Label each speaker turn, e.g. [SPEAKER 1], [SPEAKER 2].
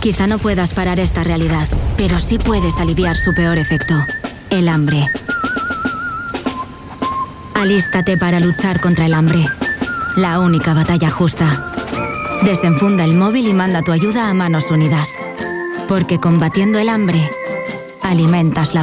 [SPEAKER 1] Quizá no puedas parar esta realidad, pero sí puedes aliviar su peor efecto, el hambre. Alístate para luchar contra el hambre. La única batalla justa. Desenfunda el móvil y manda tu ayuda a Manos Unidas. Porque combatiendo el hambre, alimentas la